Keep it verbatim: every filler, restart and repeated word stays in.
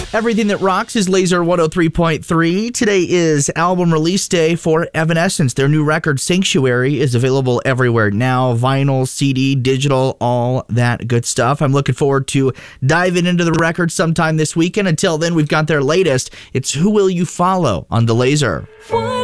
Everything that rocks is Laser one oh three point three. Today is album release day for Evanescence. Their new record, Sanctuary, is available everywhere now. Vinyl, C D, digital, all that good stuff. I'm looking forward to diving into the record sometime this weekend. Until then, we've got their latest. It's Who Will You Follow on The Laser. What?